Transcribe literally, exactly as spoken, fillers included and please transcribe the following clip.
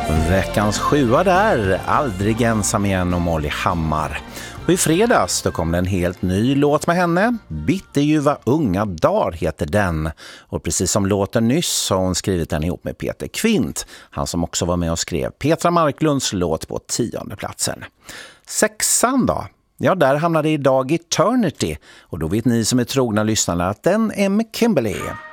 Veckans sjua där, Aldrig ensam igen, och Molly Hammar. Och i fredags då kom det en helt ny låt med henne. Bitterljuva unga dagar heter den. Och precis som låten nyss så har hon skrivit den ihop med Peter Kvint. Han som också var med och skrev Petra Marklunds låt på tionde platsen. Sexan då? Ja, där hamnade idag Eternity. Och då vet ni som är trogna lyssnarna att den är med Kimberly.